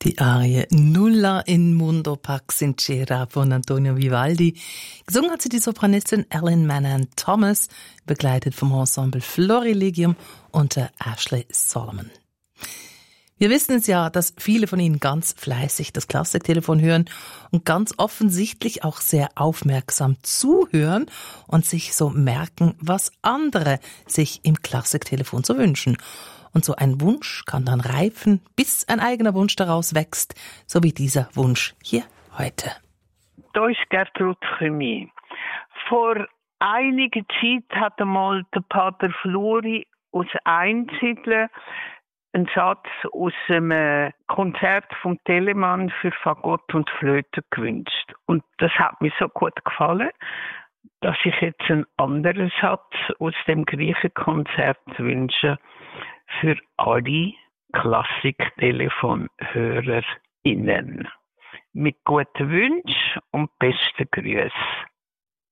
Die Arie Nulla in Mundo Pax Sincera von Antonio Vivaldi. Gesungen hat sie die Sopranistin Ellen Manan Thomas, begleitet vom Ensemble Florilegium unter Ashley Solomon. Wir wissen es ja, dass viele von Ihnen ganz fleißig das Klassiktelefon hören und ganz offensichtlich auch sehr aufmerksam zuhören und sich so merken, was andere sich im Klassiktelefon so wünschen. Und so ein Wunsch kann dann reifen, bis ein eigener Wunsch daraus wächst, so wie dieser Wunsch hier heute. Da ist Gertrud für mich. Vor einiger Zeit hat einmal der Pater Flori aus Einsiedeln einen Satz aus einem Konzert von Telemann für Fagott und Flöte gewünscht. Und das hat mir so gut gefallen, dass ich jetzt einen anderen Satz aus dem gleichen Konzert wünsche für alle Klassik-Telefonhörerinnen. Mit guten Wünschen und besten Grüßen.